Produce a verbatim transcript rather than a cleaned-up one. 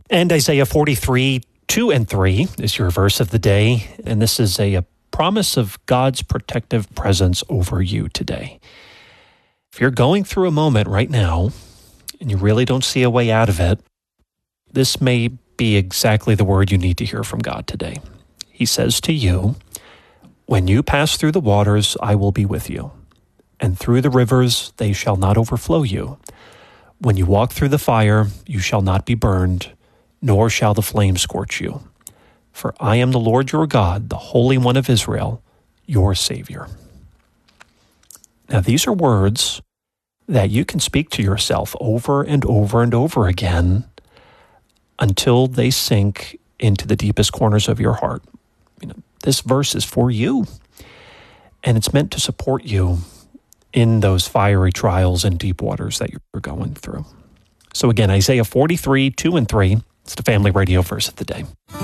And Isaiah forty-three, two and three is your verse of the day. And this is a, a promise of God's protective presence over you today. If you're going through a moment right now and you really don't see a way out of it, this may be exactly the word you need to hear from God today. He says to you, "When you pass through the waters, I will be with you, and through the rivers, they shall not overflow you. When you walk through the fire, you shall not be burned, nor shall the flame scorch you. For I am the Lord your God, the Holy One of Israel, your Savior." Now, these are words that you can speak to yourself over and over and over again until they sink into the deepest corners of your heart. You know, this verse is for you, and it's meant to support you in those fiery trials and deep waters that you're going through. So again, Isaiah forty-three, two and three, it's the Family Radio verse of the day.